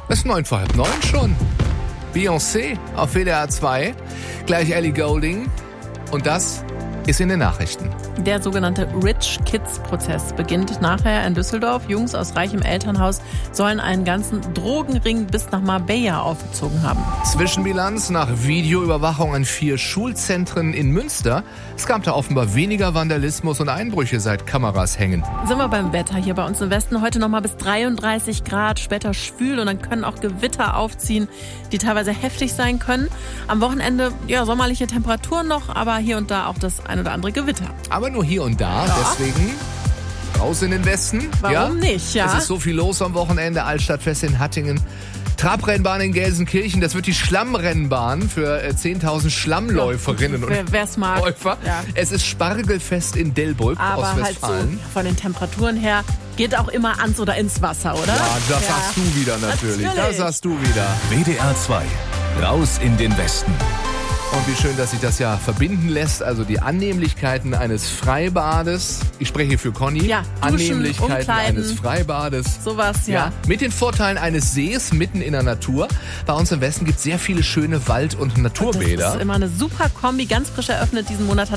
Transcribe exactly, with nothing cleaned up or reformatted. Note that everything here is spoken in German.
Es ist neun vor halb neun schon. Beyoncé auf W D R zwei. Gleich Ellie Goulding. Und das ist in den Nachrichten. Der sogenannte Rich Kids Prozess beginnt nachher in Düsseldorf. Jungs aus reichem Elternhaus sollen einen ganzen Drogenring bis nach Marbella aufgezogen haben. Zwischenbilanz nach Videoüberwachung an vier Schulzentren in Münster. Es gab da offenbar weniger Vandalismus und Einbrüche, seit Kameras hängen. Sind wir beim Wetter hier bei uns im Westen. Heute noch mal bis dreiunddreißig Grad, später schwül und dann können auch Gewitter aufziehen, die teilweise heftig sein können. Am Wochenende ja sommerliche Temperaturen noch, aber hier und da auch das ein oder andere Gewitter. Aber nur hier und da, ja. Deswegen raus in den Westen. Warum ja? nicht, ja? Es ist so viel los am Wochenende. Altstadtfest in Hattingen. Trabrennbahn in Gelsenkirchen. Das wird die Schlammrennbahn für zehntausend Schlammläuferinnen ja, wer, und Läufer. Ja. Es ist Spargelfest in Delbrück, aber Ostwestfalen. Halt so von den Temperaturen her geht auch immer ans oder ins Wasser, oder? Ja, das ja. sagst du wieder natürlich. natürlich. Das sagst du wieder. W D R zwei. Raus in den Westen. Und wie schön, dass sich das ja verbinden lässt. Also die Annehmlichkeiten eines Freibades. Ich spreche für Conny. Ja, duschen, Annehmlichkeiten umkleiden, eines Freibades. Sowas, ja. ja. Mit den Vorteilen eines Sees mitten in der Natur. Bei uns im Westen gibt es sehr viele schöne Wald- und Naturbäder. Das ist immer eine super Kombi. Ganz frisch eröffnet diesen Monat hat